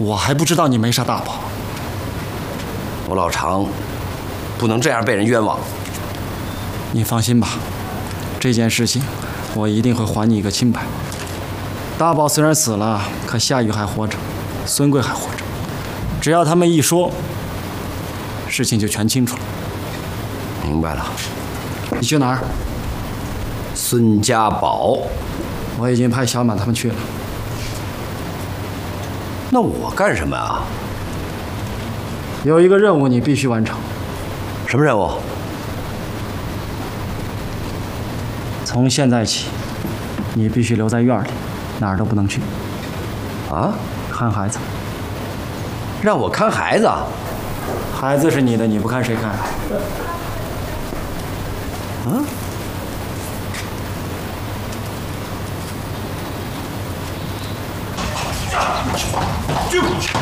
我还不知道你没啥大宝。 我老常不能这样被人冤枉。 你放心吧，这件事情我一定会还你一个清白。大宝虽然死了，可夏雨还活着，孙贵还活着。只要他们一说，事情就全清楚了。 明白了。 你去哪儿？ 孙家堡。 我已经派小满他们去了。 那我干什么啊？ 有一个任务你必须完成。 什么任务？ 从现在起，你必须留在院里，哪儿都不能去。 啊？ 看孩子。 让我看孩子？ 孩子是你的，你不看谁看？ 啊？ 军